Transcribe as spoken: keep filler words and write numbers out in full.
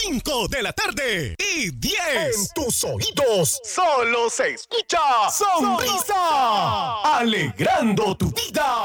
cinco de la tarde y diez. En tus oídos solo se escucha Sonrisa, alegrando tu vida.